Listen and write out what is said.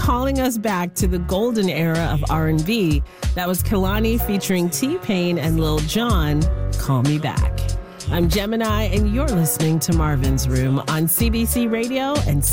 calling us back to the golden era of R&B. That was Kehlani featuring T-Pain and Lil Jon, Call Me Back. I'm Gemini, and you're listening to Marvin's Room on CBC Radio and